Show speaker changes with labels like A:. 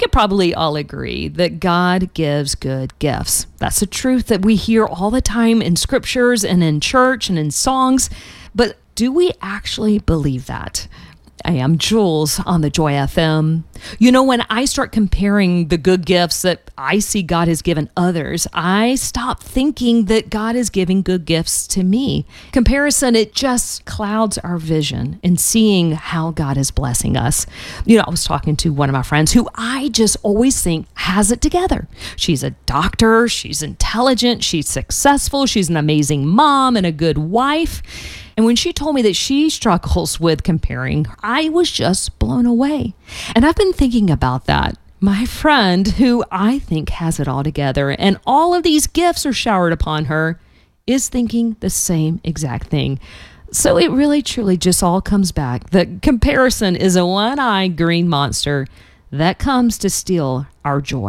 A: could probably all agree that God gives good gifts. That's a truth that we hear all the time in scriptures and in church and in songs. But do we actually believe that? I am Jules on the Joy FM. You know, when I start comparing the good gifts that I see God has given others, I stop thinking that God is giving good gifts to me. Comparison, it just clouds our vision in seeing how God is blessing us. You know, I was talking to one of my friends who I just always think has it together. She's a doctor, she's intelligent, she's successful, she's an amazing mom and a good wife. And when she told me that she struggles with comparing, I was just blown away. And I've been thinking about that. My friend, who I think has it all together, and all of these gifts are showered upon her, is thinking the same exact thing. So it really, truly just all comes back that comparison is a one-eyed green monster that comes to steal our joy.